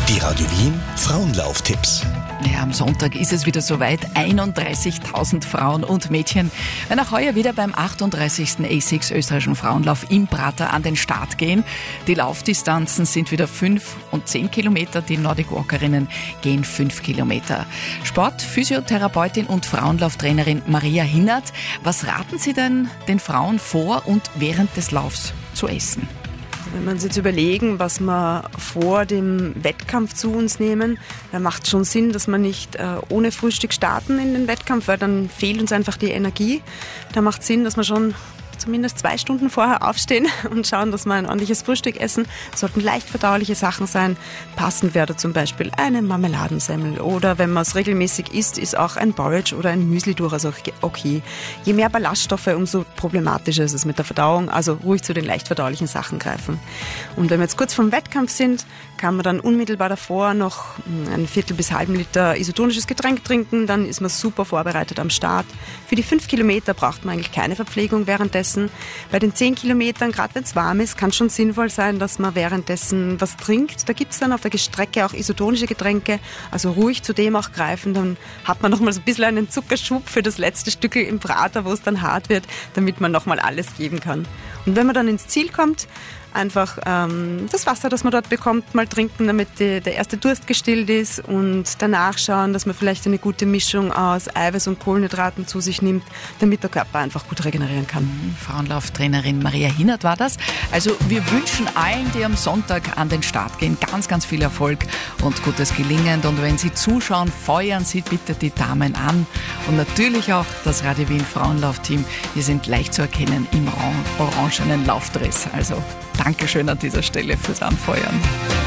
Die Radio Wien Frauenlauf-Tipps. Ja, am Sonntag ist es wieder soweit. 31.000 Frauen und Mädchen werden auch heuer wieder beim 38. A6 österreichischen Frauenlauf im Prater an den Start gehen. Die Laufdistanzen sind wieder 5 und 10 Kilometer. Die Nordic Walkerinnen gehen 5 Kilometer. Sport, Physiotherapeutin und Frauenlauftrainerin Maria Hinnert. Was raten Sie denn den Frauen vor und während des Laufs zu essen? Wenn wir uns jetzt überlegen, was wir vor dem Wettkampf zu uns nehmen, dann macht es schon Sinn, dass wir nicht ohne Frühstück starten in den Wettkampf, weil dann fehlt uns einfach die Energie. Da macht es Sinn, dass wir schon zumindest 2 Stunden vorher aufstehen und schauen, dass wir ein ordentliches Frühstück essen. Es sollten leicht verdauliche Sachen sein. Passend wäre da zum Beispiel eine Marmeladensemmel oder wenn man es regelmäßig isst, ist auch ein Porridge oder ein Müsli durchaus okay. Je mehr Ballaststoffe, umso problematischer ist es mit der Verdauung. Also ruhig zu den leicht verdaulichen Sachen greifen. Und wenn wir jetzt kurz vorm Wettkampf sind, kann man dann unmittelbar davor noch ein Viertel bis halben Liter isotonisches Getränk trinken. Dann ist man super vorbereitet am Start. Für die 5 Kilometer braucht man eigentlich keine Verpflegung währenddessen. Bei den 10 Kilometern, gerade wenn es warm ist, kann es schon sinnvoll sein, dass man währenddessen was trinkt. Da gibt es dann auf der Strecke auch isotonische Getränke, also ruhig zu dem auch greifen. Dann hat man nochmal so ein bisschen einen Zuckerschub für das letzte Stückel im Prater, wo es dann hart wird, damit man nochmal alles geben kann. Und wenn man dann ins Ziel kommt, einfach das Wasser, das man dort bekommt, mal trinken, damit der erste Durst gestillt ist und danach schauen, dass man vielleicht eine gute Mischung aus Eiweiß und Kohlenhydraten zu sich nimmt, damit der Körper einfach gut regenerieren kann. Frauenlauftrainerin Maria Hinnert war das. Also wir wünschen allen, die am Sonntag an den Start gehen, ganz, ganz viel Erfolg und gutes Gelingen. Und wenn Sie zuschauen, feuern Sie bitte die Damen an. Und natürlich auch das Radio Wien Frauenlaufteam. Wir sind leicht zu erkennen im orangenen Laufdress. Also Dankeschön an dieser Stelle fürs Anfeuern.